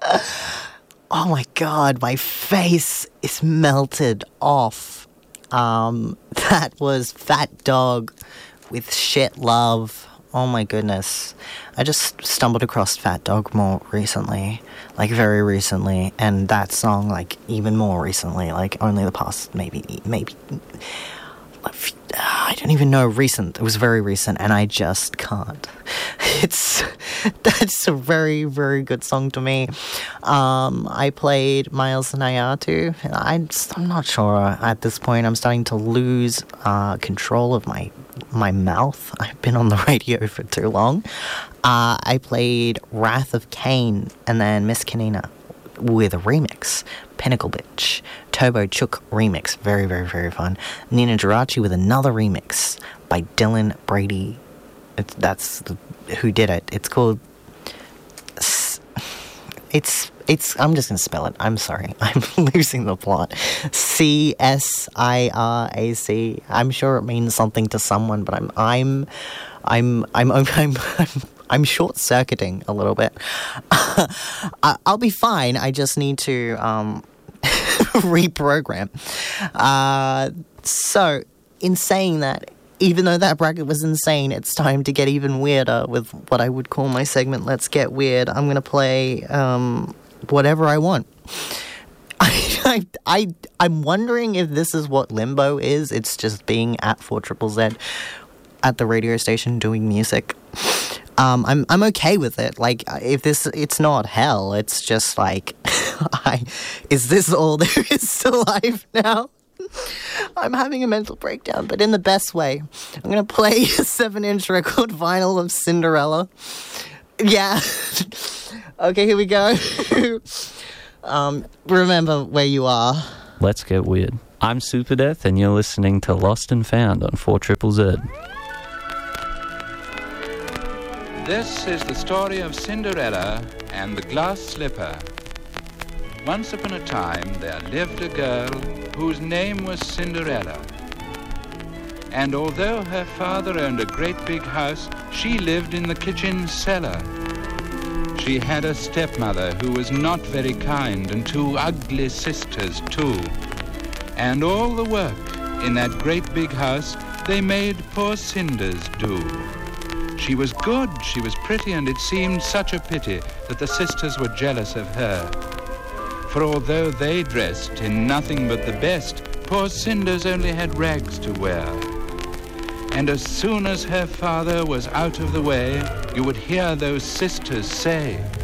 Oh my god, my face is melted off. That was Fat Dog with Shit Love. Oh my goodness. I just stumbled across Fat Dog more recently, like very recently, and that song like even more recently, like only the past maybe I don't even know, recent. It was very recent, and I just can't. That's a very, very good song to me. I played Miles Nayatu. I'm not sure at this point. I'm starting to lose control of my mouth. I've been on the radio for too long. I played Wrath of Cain, and then Miss Kanina with a remix. Pinnacle Bitch. Turbo Chook remix. Very, very, very fun. Nina Geraci with another remix by Dylan Brady. That's who did it. It's called... It's I'm just gonna spell it. I'm sorry. I'm losing the plot. CSIRAC. I'm sure it means something to someone, but I'm short-circuiting a little bit. I'll be fine. I just need to reprogram. So, in saying that, even though that bracket was insane, it's time to get even weirder with what I would call my segment, Let's Get Weird. I'm going to play whatever I want. I'm wondering if this is what Limbo is. It's just being at 4ZZZ at the radio station doing music. I'm okay with it. Like, if it's not hell, it's just like, is this all there is to life now? I'm having a mental breakdown, but in the best way. I'm going to play a 7-inch record vinyl of Cinderella. Yeah. Okay, here we go. Remember where you are. Let's get weird. I'm Superdeath, and you're listening to Lost and Found on 4ZZZ. This is the story of Cinderella and the glass slipper. Once upon a time, there lived a girl whose name was Cinderella. And although her father owned a great big house, she lived in the kitchen cellar. She had a stepmother who was not very kind, and 2 ugly sisters too. And all the work in that great big house they made poor Cinders do. She was good, she was pretty, and it seemed such a pity that the sisters were jealous of her. For although they dressed in nothing but the best, poor Cinders only had rags to wear. And as soon as her father was out of the way, you would hear those sisters say,